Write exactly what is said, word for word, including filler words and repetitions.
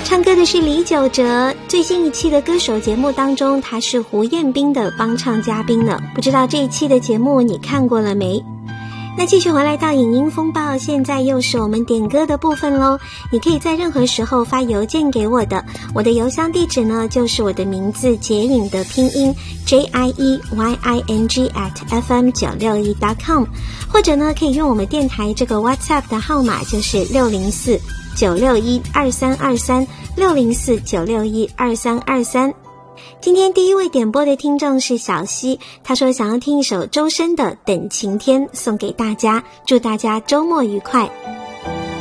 唱歌的是李玖哲，最新一期的歌手节目当中，他是胡彦斌的帮唱嘉宾呢。不知道这一期的节目你看过了没？那继续回来到影音风暴，现在又是我们点歌的部分咯。你可以在任何时候发邮件给我的，我的邮箱地址呢就是我的名字杰影的拼音 J I E Y I N G at F M 九六一 dot com， 或者呢可以用我们电台这个 WhatsApp 的号码，就是六零四九六一二三二三 六零四九六一二三二三。今天第一位点播的听众是小溪，他说想要听一首周深的《等晴天》，送给大家，祝大家周末愉快。